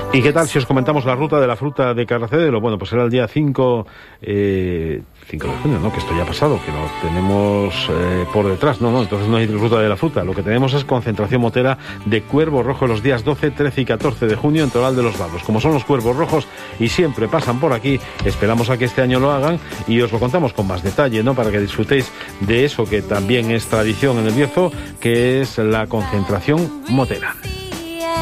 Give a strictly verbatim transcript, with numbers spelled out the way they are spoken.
¿Y qué tal si os comentamos la ruta de la fruta de Caracedelo? Bueno, pues será el día cinco, eh, cinco de junio, ¿no? Que esto ya ha pasado, que lo tenemos eh, por detrás. No, no, entonces no hay ruta de la fruta. Lo que tenemos es concentración motera de cuervo rojo los días doce, trece y catorce de junio en Toral de los Vados. Como son los cuervos rojos y siempre pasan por aquí, esperamos a que este año lo hagan y os lo contamos con más detalle, ¿no? Para que disfrutéis de eso que también es tradición en el Bierzo, que es la concentración motera.